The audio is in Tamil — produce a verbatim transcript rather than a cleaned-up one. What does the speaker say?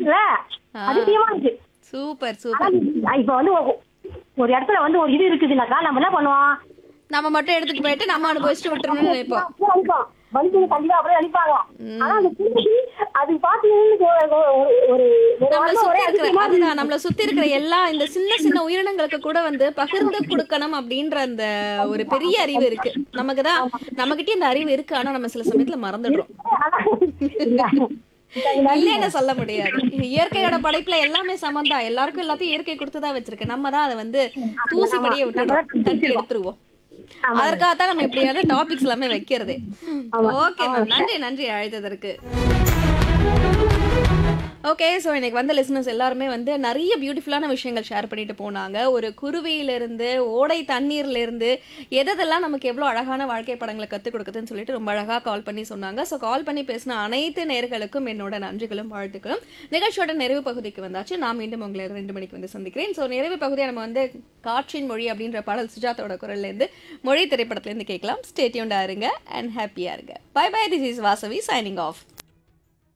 இருக்குல்ல அதிசயமா இருக்கு. சூப்பர் ஆனா சூப்பர். இப்ப வந்து ஒரு- ஒரு இடத்துல வந்து ஒரு இது இருக்குதுனாக்கா நம்ம என்ன பண்ணுவோம், நம்ம மட்டும் எடுத்துட்டு போயிட்டு நம்ம அனுபவிச்சுட்டு விட்டுறணும்னு நினைப்போம். அப்படியே அனுப்போம் வலிக்கு கண்டிப்பா அப்படியே அனுப்பாங்க. ஆனா அந்த கிளி அது பாத்தீங்கன்னா ஒரு ஒரு ஒரு நம்மள வாரமா ஒரே சுத்தி இருக்கிற அதிசயமா இருந்துச்சு. அதுதான் நம்மள சுத்தி இருக்கிற எல்லா இந்த சின்ன சின்ன உயிரினங்களுக்கு கூட வந்து பகிர்ந்து கொடுக்கணும் அப்படின்ற அந்த ஒரு பெரிய அறிவு இருக்கு. நமக்கு தான் நம்மகிட்ட இந்த அறிவு இருக்கு. ஆனா நம்ம சில சமயத்துல மறந்துடுறோம். ஆனா இல்ல இல்ல இல்லைன்னு சொல்ல முடியாது. இயற்கையோட படைப்புல எல்லாமே சமம் தான். எல்லாருக்கும் எல்லாத்தையும் இயற்கை கொடுத்துதான் வச்சிருக்கு. நம்ம தான் அதை வந்து ஆமா தூசிப்படியே நம்ம விட்டுடுறோம், தான் தட்டி எடுத்துருவோம். ஆமா அதற்காகத்தான் நம்ம இப்படியான டாபிக்ஸ் எல்லாமே வைக்கிறதே. ஆமா ஓகே ஆமா மேம், நன்றி நன்றி அழைத்ததற்கு. ஓகே. ஸோ இன்னைக்கு வந்த லிசனர்ஸ் எல்லாருமே வந்து நிறைய பியூட்டிஃபுல்லான விஷயங்கள் ஷேர் பண்ணிட்டு போனாங்க. ஒரு குருவியிலிருந்து ஓடை தண்ணீர்லேருந்து எதெல்லாம் நமக்கு எவ்வளோ அழகான வாழ்க்கை படங்களை கற்றுக் கொடுக்குதுன்னு சொல்லிட்டு ரொம்ப அழகாக கால் பண்ணி சொன்னாங்க. ஸோ கால் பண்ணி பேசின அனைத்து நேர்களுக்கும் என்னோட நன்றிகளும் வாழ்த்துக்களும். நிகழ்ச்சியோட நிறைவு பகுதிக்கு வந்தாச்சு. நான் மீண்டும் உங்களை ரெண்டு மணிக்கு வந்து சந்திக்கிறேன். ஸோ நிறைவு பகுதியை நம்ம வந்து காற்றின் மொழி அப்படின்ற பாடல் சுஜாதாவோட குரல்லேருந்து மொழி திரைப்படத்துலேருந்து கேட்கலாம். ஸ்டே டியூன்டா இருங்க அண்ட் ஹாப்பியாக இருங்க. By by. This is Vasavi signing off.